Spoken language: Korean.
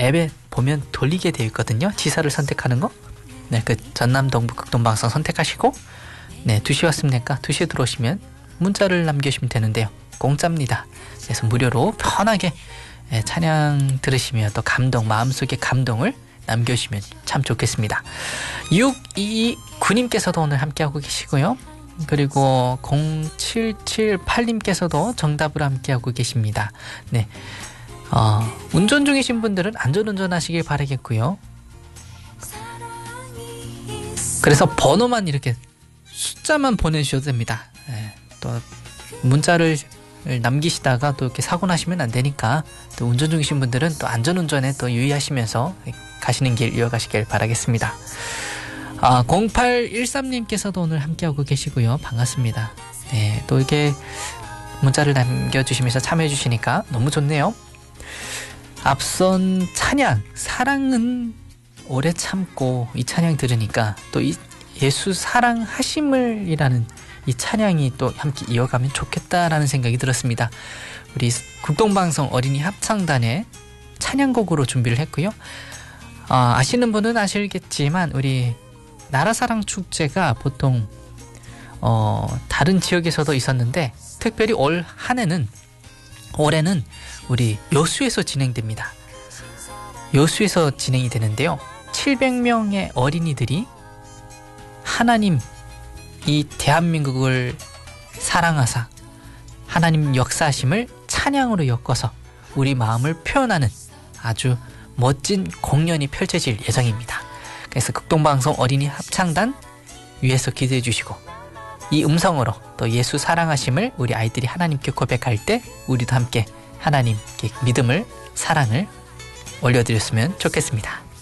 앱에 보면 돌리게 되어 있거든요. 지사를 선택하는 거. 네, 그 전남 동부 극동방송 선택하시고, 네, 2시 왔습니까? 2시에 들어오시면 문자를 남겨주시면 되는데요. 공짜입니다. 그래서 무료로 편하게 찬양 들으시면 또 감동, 마음속의 감동을 남겨주시면 참 좋겠습니다. 6229님께서도 오늘 함께하고 계시고요. 그리고 0778님께서도 정답으로 함께하고 계십니다. 네, 운전 중이신 분들은 안전운전 하시길 바라겠고요. 그래서 번호만 이렇게 숫자만 보내주셔도 됩니다. 네, 또 문자를 남기시다가 또 이렇게 사고 나시면 안 되니까 또 운전 중이신 분들은 또 안전운전에 또 유의하시면서 가시는 길 이어가시길 바라겠습니다. 0813님께서도 오늘 함께하고 계시고요. 반갑습니다. 네, 또 이렇게 문자를 남겨주시면서 참여해주시니까 너무 좋네요. 앞선 찬양, 사랑은 오래 참고, 이 찬양 들으니까 또 이 예수 사랑하심을 이라는 이 찬양이 또 함께 이어가면 좋겠다라는 생각이 들었습니다. 우리 극동방송 어린이 합창단의 찬양곡으로 준비를 했고요. 아시는 분은 아시겠지만 우리 나라사랑 축제가 보통 다른 지역에서도 있었는데 특별히 올해는 우리 여수에서 진행됩니다. 여수에서 진행이 되는데요. 700명의 어린이들이 하나님, 이 대한민국을 사랑하사 하나님 역사하심을 찬양으로 엮어서 우리 마음을 표현하는 아주 멋진 공연이 펼쳐질 예정입니다. 그래서 극동방송 어린이 합창단 위에서 기대해 주시고, 이 음성으로 또 예수 사랑하심을 우리 아이들이 하나님께 고백할 때 우리도 함께 하나님께 믿음을, 사랑을 올려드렸으면 좋겠습니다.